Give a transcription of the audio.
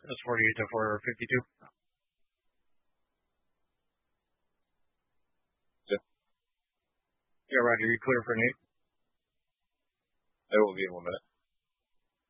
That's 48 to 452. Yeah. Yeah, Roger, you clear for Nate? I will be in 1 minute.